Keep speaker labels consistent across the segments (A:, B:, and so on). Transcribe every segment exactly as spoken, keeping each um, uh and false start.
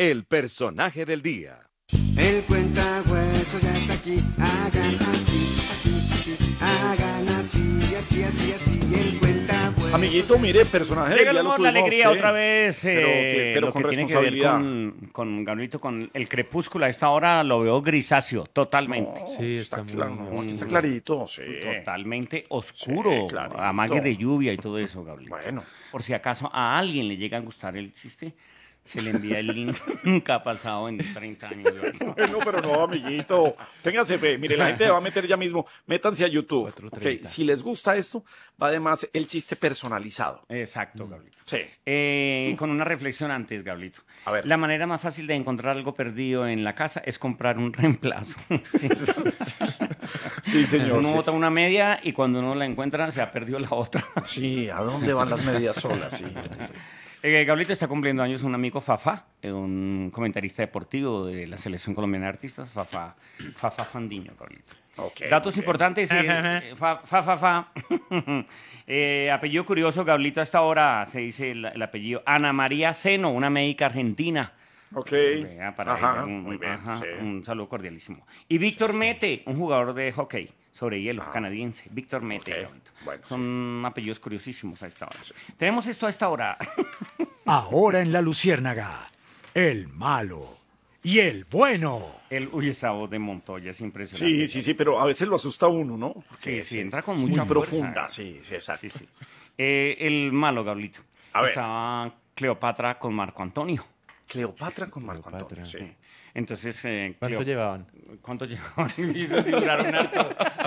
A: el personaje del día.
B: El cuentahueso ya está aquí, hagan así, así, así, hagan así, así, así, así, el cuentahueso.
C: Amiguito, mire, personaje
D: Llega
C: del día lo
D: la
C: tuvimos
D: alegría
C: a usted.
D: otra vez, eh,
C: Pero que- pero
D: lo
C: con
D: que tiene que ver
C: responsabilidad.
D: con, con Gabrielito, con el crepúsculo. A esta hora lo veo grisáceo, totalmente.
C: No,
E: Sí,
C: está,
E: está muy-
C: claro, no, aquí está
D: Mm.
C: clarito, sí.
D: Totalmente oscuro,
C: Sí, clarito.
D: amague de lluvia y todo eso, Gabrielito.
C: Bueno.
D: Por si acaso a alguien le llega a gustar el chiste, se le envía el link. Nunca ha pasado en treinta años. Gabrielito.
C: Bueno, pero no, amiguito. Ténganse fe. Mire, la gente va a meter ya mismo. Métanse a YouTube.
E: cuatro
C: Ok,
E: treinta.
C: si les gusta esto, va además el chiste personalizado.
D: Exacto, Gabrielito.
C: Sí.
D: Eh, con una reflexión antes, Gabrielito.
C: A ver.
D: La manera más fácil de encontrar algo perdido en la casa es comprar un reemplazo. Sí.
C: Sí, señor.
D: Uno
C: sí.
D: bota una media y cuando uno la encuentra se ha perdido la otra.
C: Sí, ¿a dónde van las medias solas? Sí. sí.
D: Eh, Gabrielito está cumpliendo años un amigo Fafá, eh, un comentarista deportivo de la Selección Colombiana de Artistas, Fafá, Fafá Fandiño, Gabrielito.
C: Ok,
D: Datos
C: muy bien.
D: importantes, eh, fa, fa, fa, fa. Eh, apellido curioso, Gabrielito, a esta hora se dice el, el apellido Ana María Seno, una médica argentina.
C: Ok.
D: Vea, para
C: Ajá,
D: ella, un,
C: muy bien.
D: ajá,
C: sí.
D: un saludo cordialísimo. Y Víctor Mete, un jugador de hockey sobre hielo, canadiense. Víctor Mete.
C: Ok,
D: Gabrielito.
C: bueno,
D: Son apellidos curiosísimos a esta hora. Tenemos esto a esta hora.
F: Ahora en La Luciérnaga, el malo y el bueno.
D: El, uy, esa voz de Montoya es impresionante.
C: Sí, sí, sí, pero a veces lo asusta a uno, ¿no? Porque
D: Sí, sí, entra con
C: es
D: mucha
C: muy
D: fuerza.
C: profunda. Sí, sí, exacto.
D: Sí, sí. Eh, el malo, Gablito.
C: A ver.
D: Estaba Cleopatra con Marco Antonio.
C: Cleopatra con Marco
E: Cleopatra.
C: Antonio, sí.
D: Entonces, eh,
E: ¿Cuánto
D: Cleo-
E: llevaban?
D: ¿Cuánto llevaban? Hizo figurar un harto.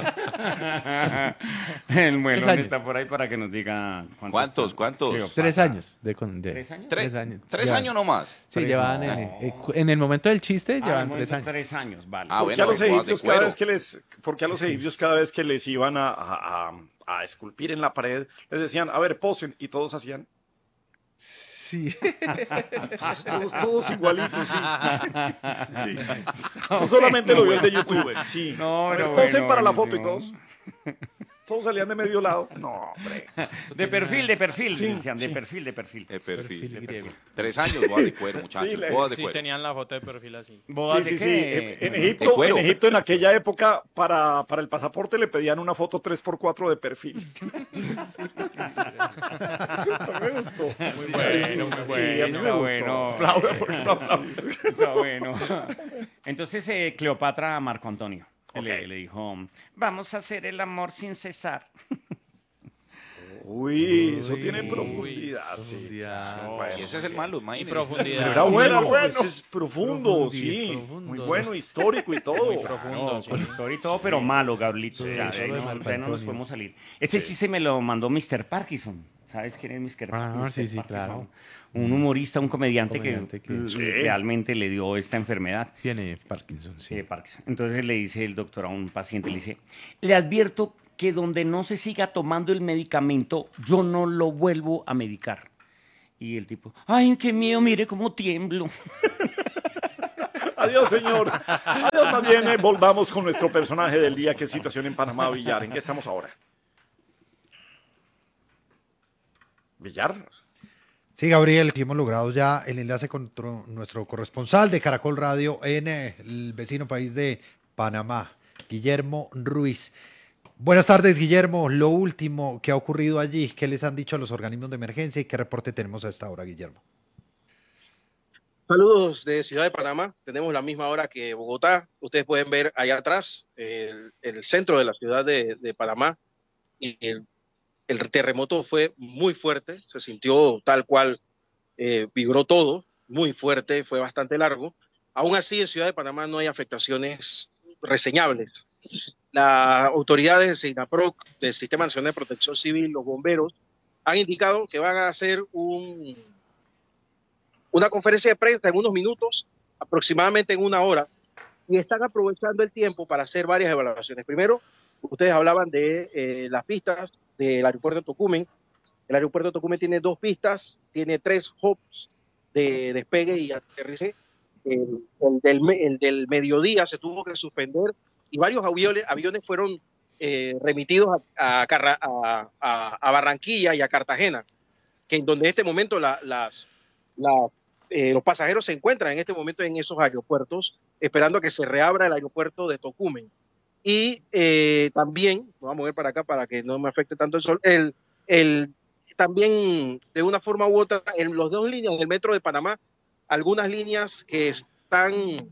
D: El muelón
E: años.
D: está por ahí para que nos diga cuántos.
G: ¿Cuántos, cuántos?
D: Cleopatra.
E: Tres años. De, con- de-
D: ¿Tres años?
G: Tres,
E: Tres años.
G: tres
E: Ya.
G: años nomás.
E: Sí,
D: Tres,
E: llevaban
D: no.
E: en, eh, en el momento del chiste,
D: Ah,
E: llevaban
D: al
E: tres
D: momento,
E: años.
D: Tres años, vale.
G: Ah,
C: ¿Por qué
G: bueno,
C: a los
G: bodas de
C: egipcios cada
G: cuero.
C: vez que les, por qué a los egipcios cada vez que les iban a, a- a- a esculpir en la pared, les decían, a ver, posen, y todos hacían,
E: Sí.
C: todos, todos igualitos, sí. Sí. Eso solamente lo vio el de YouTube, sí.
D: No,
C: A ver,
D: pero
C: posen
D: bueno,
C: para la foto y
D: buenísimo.
C: todos, todos salían de medio lado. No, hombre.
D: De perfil, de perfil,
C: Sí,
D: decían, de
C: sí.
D: perfil, de perfil.
G: De perfil.
E: Perfil griego.
G: Tres años, bodas de cuero, muchachos.
C: Sí, le-
G: bodas de
H: Sí,
G: cuero.
H: tenían la foto de perfil así.
D: ¿Bodas
C: Sí,
D: de
C: sí, sí.
D: qué?
C: En, en
G: De
C: Egipto,
G: cuero.
C: en Egipto, en aquella época, para, para el pasaporte le pedían una foto tres por cuatro de perfil. me gustó.
D: Muy bueno, muy
C: Sí,
D: bueno,
C: a mí me
D: está
C: gustó.
D: bueno.
C: Aplauda, por favor.
D: Está bueno. Entonces, eh, Cleopatra a Marco Antonio le,
C: Ok.
D: le dijo, vamos a hacer el amor sin cesar.
C: Uy, eso
E: Uy,
C: tiene
E: uy,
C: profundidad, sí.
E: Profundidad.
C: Bueno,
G: Y ese es el malo,
H: Y
G: imagínese.
H: profundidad.
C: Pero era
H: Sí,
C: bueno,
H: muy
C: bueno. Ese es profundo,
E: Profundo,
C: sí.
E: profundo.
C: Muy bueno, histórico y todo.
H: profundo,
D: No,
H: sí.
D: con historia y todo, pero malo, Gablito.
E: Sí,
D: o sea,
E: eso
D: de ahí
E: de
D: no,
E: Marco
D: de ahí no nos
E: Antonio.
D: podemos salir. Este sí. se me lo mandó mister Parkinson. ¿Sabes quién es mister
E: Ah,
D: mister
E: sí, sí,
D: Parkinson?
E: claro.
D: Un humorista, un comediante,
E: Comediante
D: que,
E: que-
C: Sí.
D: realmente le dio esta enfermedad.
E: Tiene Parkinson, sí.
D: Sí, Parkinson. Entonces le dice el doctor a un paciente, le dice, le advierto que donde no se siga tomando el medicamento, yo no lo vuelvo a medicar. Y el tipo, ay, qué miedo, mire cómo tiemblo.
C: Adiós, señor. Adiós, más bien, eh, volvamos con nuestro personaje del día. ¿Qué situación en Panamá, Villar? ¿En qué estamos ahora? ¿Villar?
I: Sí, Gabriel, que hemos logrado ya el enlace con tro- nuestro corresponsal de Caracol Radio en eh, el vecino país de Panamá, Guillermo Ruiz. Buenas tardes, Guillermo. Lo último que ha ocurrido allí, ¿qué les han dicho a los organismos de emergencia y qué reporte tenemos a esta hora, Guillermo?
J: Saludos de Ciudad de Panamá. Tenemos la misma hora que Bogotá. Ustedes pueden ver allá atrás el, el centro de la ciudad de, de Panamá. Y el, el terremoto fue muy fuerte. Se sintió tal cual, eh, vibró todo, muy fuerte, fue bastante largo. Aún así, en Ciudad de Panamá no hay afectaciones reseñables. Las autoridades de SINAPROC, del Sistema Nacional de Protección Civil, los bomberos, han indicado que van a hacer un... una conferencia de prensa en unos minutos, aproximadamente en una hora, y están aprovechando el tiempo para hacer varias evaluaciones. Primero, ustedes hablaban de eh, las pistas del aeropuerto de Tocumen. El aeropuerto de Tocumen tiene dos pistas, tiene tres hubs de despegue y aterrizaje. El, el, del, el del mediodía se tuvo que suspender y varios aviones, aviones fueron eh, remitidos a, a, a, a, a Barranquilla y a Cartagena, que en donde en este momento la, las... las eh, los pasajeros se encuentran en este momento en esos aeropuertos, esperando a que se reabra el aeropuerto de Tocumen. Y eh, también, me voy a mover para acá para que no me afecte tanto el sol, el, el, también de una forma u otra, en los dos líneas del metro de Panamá, algunas líneas que están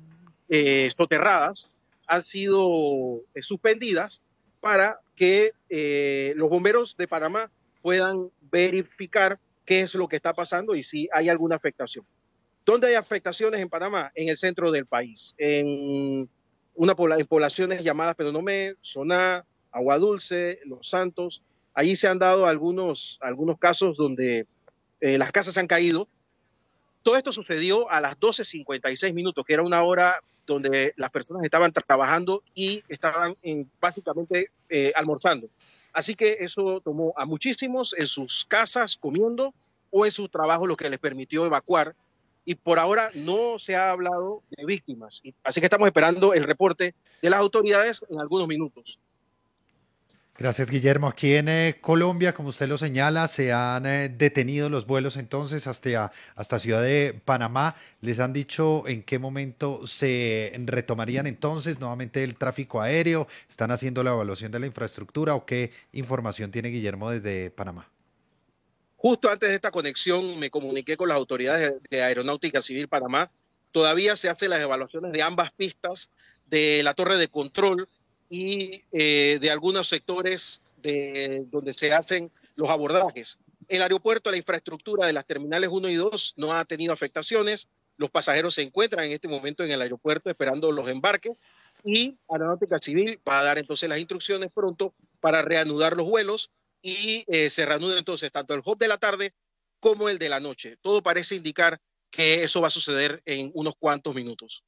J: eh, soterradas han sido eh, suspendidas para que eh, los bomberos de Panamá puedan verificar qué es lo que está pasando y si hay alguna afectación. ¿Dónde hay afectaciones en Panamá? En el centro del país, en, una, en poblaciones llamadas Penonomé, Soná, Agua Dulce, Los Santos. Allí se han dado algunos, algunos casos donde eh, las casas han caído. Todo esto sucedió a las doce cincuenta y seis minutos, que era una hora donde las personas estaban trabajando y estaban en, básicamente eh, almorzando. Así que eso tomó a muchísimos en sus casas comiendo o en su trabajo, lo que les permitió evacuar. Y por ahora no se ha hablado de víctimas. Así que estamos esperando el reporte de las autoridades en algunos minutos.
I: Gracias, Guillermo. Aquí en eh, Colombia, como usted lo señala, se han eh, detenido los vuelos entonces hasta, hasta Ciudad de Panamá. ¿Les han dicho en qué momento se retomarían entonces nuevamente el tráfico aéreo? ¿Están haciendo la evaluación de la infraestructura o qué información tiene Guillermo desde Panamá?
J: Justo antes de esta conexión me comuniqué con las autoridades de Aeronáutica Civil Panamá. Todavía se hacen las evaluaciones de ambas pistas, de la torre de control y eh, de algunos sectores de, donde se hacen los abordajes. El aeropuerto, la infraestructura de las terminales uno y dos no ha tenido afectaciones. Los pasajeros se encuentran en este momento en el aeropuerto esperando los embarques y Aeronáutica Civil va a dar entonces las instrucciones pronto para reanudar los vuelos y eh, se reanuda entonces tanto el hub de la tarde como el de la noche. Todo parece indicar que eso va a suceder en unos cuantos minutos.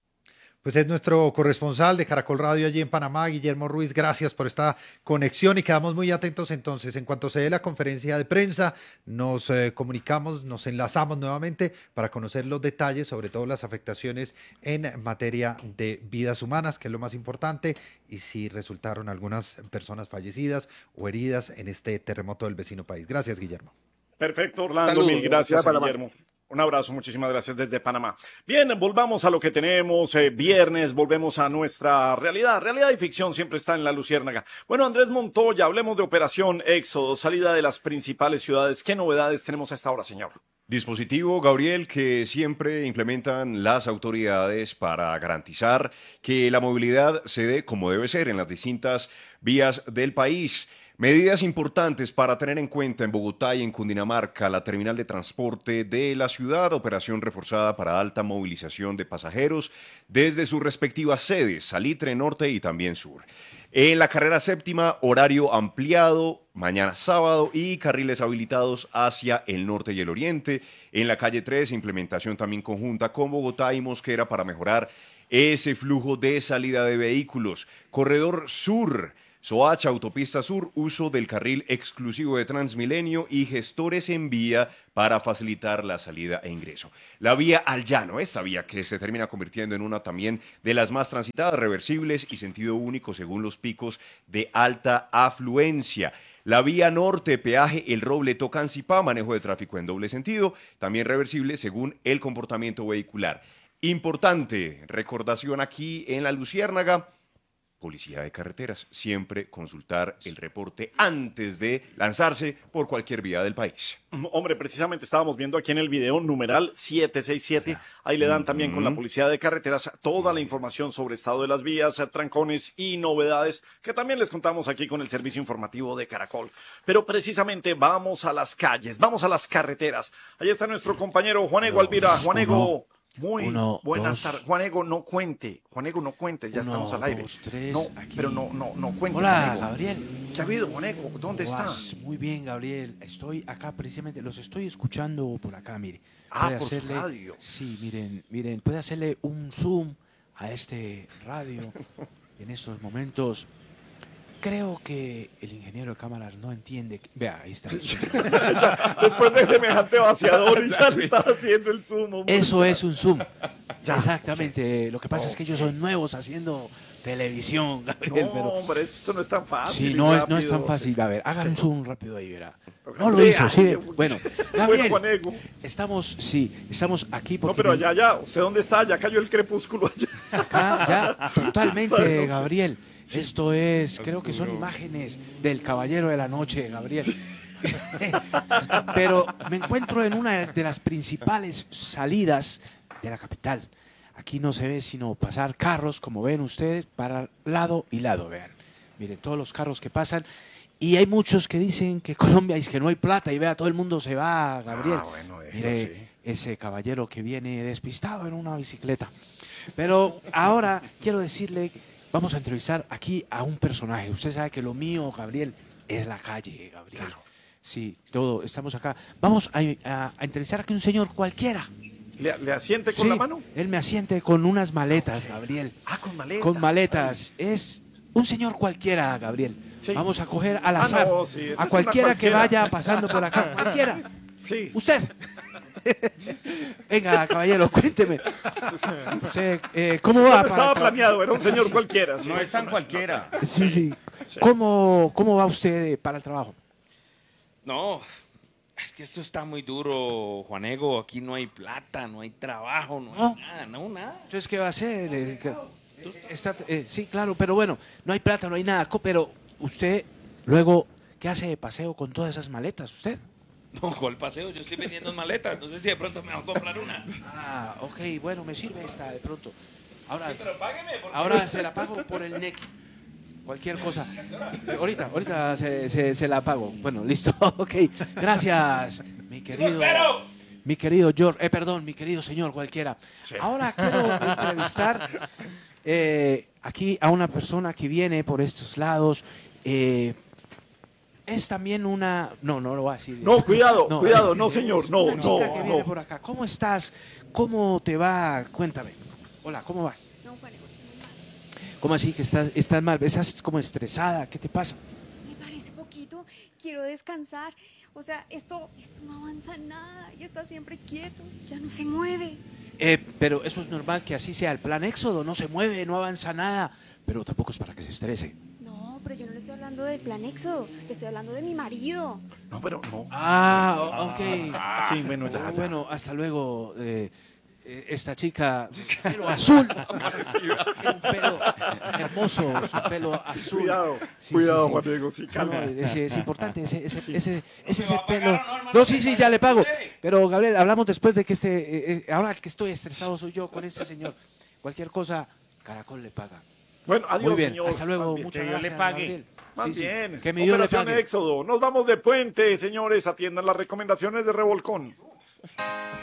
I: Pues es nuestro corresponsal de Caracol Radio allí en Panamá, Guillermo Ruiz. Gracias por esta conexión y quedamos muy atentos entonces. En cuanto se dé la conferencia de prensa, nos eh, comunicamos, nos enlazamos nuevamente para conocer los detalles, sobre todo las afectaciones en materia de vidas humanas, que es lo más importante, y si resultaron algunas personas fallecidas o heridas en este terremoto del vecino país. Gracias, Guillermo.
C: Perfecto, Orlando.
J: Saludos.
C: Mil gracias,
J: Gracias,
C: Guillermo. Un abrazo, muchísimas gracias desde Panamá. Bien, volvamos a lo que tenemos, eh, viernes, volvemos a nuestra realidad. Realidad y ficción siempre está en la Luciérnaga. Bueno, Andrés Montoya, hablemos de Operación Éxodo, salida de las principales ciudades. ¿Qué novedades tenemos a esta hora, señor?
H: Dispositivo, Gabriel, que siempre implementan las autoridades para garantizar que la movilidad se dé como debe ser en las distintas vías del país. Medidas importantes para tener en cuenta en Bogotá y en Cundinamarca, la terminal de transporte de la ciudad, operación reforzada para alta movilización de pasajeros desde sus respectivas sedes, Salitre, Norte y también Sur. En la carrera séptima, horario ampliado, mañana sábado y carriles habilitados hacia el norte y el oriente. En la calle tres, implementación también conjunta con Bogotá y Mosquera para mejorar ese flujo de salida de vehículos. Corredor Sur, Soacha, Autopista Sur, uso del carril exclusivo de Transmilenio y gestores en vía para facilitar la salida e ingreso. La vía al llano, esta vía que se termina convirtiendo en una también de las más transitadas, reversibles y sentido único según los picos de alta afluencia. La vía norte, peaje El Roble, Tocancipá, manejo de tráfico en doble sentido, también reversible según el comportamiento vehicular. Importante recordación aquí en la Luciérnaga. Policía de Carreteras, siempre consultar el reporte antes de lanzarse por cualquier vía del país.
C: Hombre, precisamente estábamos viendo aquí en el video numeral siete seis siete, ahí le dan también con la Policía de Carreteras toda la información sobre estado de las vías, trancones y novedades que también les contamos aquí con el servicio informativo de Caracol. Pero precisamente vamos a las calles, vamos a las carreteras. Ahí está nuestro compañero Juanego Alvira. Juanego. Muy
K: Uno,
C: buenas
K: dos.
C: tardes. Juanego, no cuente. Juanego, no cuente. Ya
K: Uno,
C: estamos al aire.
K: dos, tres,
C: no,
K: aquí.
C: pero no, no, no cuente.
K: Hola,
C: Juanego.
K: Gabriel.
C: ¿Qué ha habido, Juanego? ¿Dónde
K: ¿Cómo
C: está?
K: vas? Muy bien, Gabriel. Estoy acá precisamente, los estoy escuchando por acá, mire.
C: Ah,
K: Puede
C: por su
K: hacerle-
C: radio.
K: Sí, miren, miren, puede hacerle un zoom a este radio en estos momentos. Creo que el ingeniero de cámaras no entiende. que- Vea, ahí está.
C: Después de semejante vaciador y ya se está haciendo el zoom. hombre.
K: Eso es un zoom.
C: Ya.
K: Exactamente. Lo que pasa es que ellos son nuevos haciendo televisión, Gabriel.
C: No,
K: pero...
C: hombre, esto no es tan fácil.
K: Sí,
C: y
K: no es, no es
C: rápido,
K: tan fácil.
C: sí.
K: A ver, hagan un
C: Sí.
K: zoom rápido ahí, verá.
C: Pero
K: No lo
C: Gabriel,
K: hizo, sí.
C: ay,
K: Bueno,
C: Bueno,
K: Gabriel,
C: Juanego.
K: estamos, sí, estamos aquí porque...
C: No, pero
K: me-
C: allá, ya, ¿usted dónde está? Ya cayó el crepúsculo allá.
K: Acá, ya, totalmente,
C: Noche.
K: Gabriel. Esto es, creo que son imágenes del Caballero de la Noche, Gabriel. Pero me encuentro en una de las principales salidas de la capital. Aquí no se ve sino pasar carros, como ven ustedes, para lado y lado, vean. Miren, todos los carros que pasan. Y hay muchos que dicen que Colombia es que no hay plata y vea, todo el mundo se va, Gabriel.
C: Ah, bueno, déjelo,
K: Mire,
C: sí.
K: ese caballero que viene despistado en una bicicleta. Pero ahora quiero decirle, vamos a entrevistar aquí a un personaje. Usted sabe que lo mío, Gabriel, es la calle, Gabriel. Sí, todo, estamos acá. Vamos a, a- a entrevistar aquí a un señor cualquiera.
C: ¿Le, le asiente con
K: Sí,
C: la mano?
K: él me asiente con unas maletas, Gabriel.
C: Ah, con maletas.
K: Con maletas. Es un señor cualquiera, Gabriel.
C: Sí.
K: Vamos a coger al
C: Ah,
K: azar.
C: no, sí, esa es
K: a
C: una
K: cualquiera que
C: cualquiera.
K: vaya pasando por acá. Cualquiera.
C: Sí.
K: Usted. Venga, caballero, cuénteme. Usted, eh, ¿cómo va?
C: No
K: para
C: estaba
K: tra-
C: planeado, era un señor cualquiera. sí.
D: No es tan cualquiera.
K: Sí, sí. ¿Cómo, ¿Cómo va usted eh, para el trabajo?
L: No, es que esto está muy duro, Juanego. Aquí no hay plata, no hay trabajo, no,
K: ¿No?
L: hay nada, no, nada.
K: Entonces, ¿qué va a hacer? Eh, que- está- eh, sí, claro, pero bueno, no hay plata, no hay nada. Co- Pero usted, luego, ¿qué hace de paseo con todas esas maletas, usted?
L: No, ¿cuál paseo? Yo estoy vendiendo maletas, no sé si de pronto me va a comprar una.
K: Ah, ok, bueno, me sirve esta de pronto. Ahora,
L: Sí, pero págueme, porque-
K: ahora se la pago por el N E C. Cualquier cosa. Eh, ahorita, ahorita se, se- se la pago. Bueno, listo, ok. Gracias, mi querido. Mi querido George, eh, perdón, mi querido señor cualquiera. Ahora quiero entrevistar eh, aquí a una persona que viene por estos lados. eh, es también una... No, no lo voy a decir.
C: No, cuidado,
K: No,
C: cuidado,
K: eh,
C: no,
K: eh,
C: señor,
K: es
C: no,
K: una chica
C: no,
K: que viene
C: no.
K: por acá. ¿Cómo estás? ¿Cómo te va? Cuéntame. Hola, ¿cómo vas?
M: No, Juanego, estoy muy mal.
K: ¿Cómo así que estás, estás mal? ¿Estás como estresada? ¿Qué te pasa?
M: Me parece poquito, quiero descansar. O sea, esto, esto no avanza nada y está siempre quieto, ya no se mueve.
K: Eh, pero eso es normal que así sea el plan Éxodo. No se mueve, no avanza nada. Pero tampoco es para que se estrese.
M: No, pero yo no le estoy hablando del plan Éxodo, le estoy hablando de mi marido.
C: No, pero no.
K: Ah, o- ok.
C: Sí, bueno, ya, ya.
K: Bueno, hasta luego. eh, eh, esta chica, pelo azul. Un pelo hermoso, su pelo azul.
C: Cuidado,
K: Sí,
C: cuidado,
K: sí, sí.
C: Juan Diego, sí,
K: No,
C: calma.
K: no, ese- es importante, ese, ese,
C: Sí.
K: ese, ese,
L: me va
K: ese
L: a pagar
K: pelo.
L: o no, hermano?
K: No, sí, sí, ya le pago. Pero, Gabriel, hablamos después de que este. eh, eh, ahora que estoy estresado soy yo con ese señor. Cualquier cosa, Caracol le paga.
C: Bueno, adiós,
K: Muy bien,
C: señor.
K: hasta luego.
C: Más bien.
K: Muchas
D: Que Dios le
K: gracias,
D: pague.
K: Gabriel.
C: Más
K: Sí, sí.
C: bien.
K: Que mi Dios le
C: Operación
K: pague.
C: Éxodo. Nos vamos de puente, señores. Atiendan las recomendaciones de Revolcón.